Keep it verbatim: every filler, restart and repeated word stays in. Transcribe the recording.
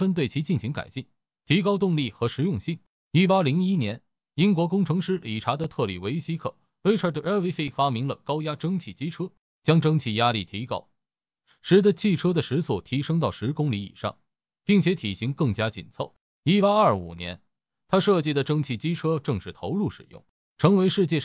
纷对其进行改进，提高动力和实用性。一八零一年，英国工程师理查德·特里维希克 （Richard e v f 发明了高压蒸汽机车，将蒸汽压力提高，使得汽车的时速提升到十公里以上，并且体型更加紧凑。一八二五年，他设计的蒸汽机车正式投入使用，成为世界上